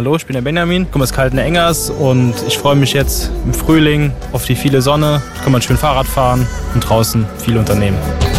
Hallo, ich bin der Benjamin, komme aus Kaltenengers und ich freue mich jetzt im Frühling auf die viele Sonne. Ich kann mal schön Fahrrad fahren und draußen viel unternehmen.